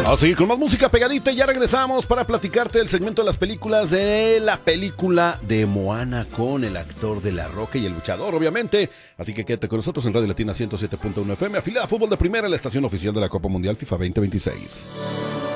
Vamos a seguir con más música pegadita y ya regresamos para platicarte del segmento de las películas de la película de Moana con el actor de La Roca y el luchador, obviamente. Así que quédate con nosotros en Radio Latina 107.1 FM, afiliada a Fútbol de Primera, la estación oficial de la Copa Mundial FIFA 2026.